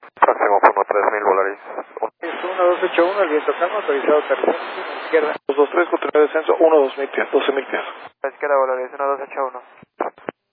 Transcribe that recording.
Próximo por $3,000. Es 1281, el viento calma, autorizado aterrizaje, izquierda. 223, continuar descenso, 12.000 pies, 12.000 pies. A izquierda, Volaris 1281.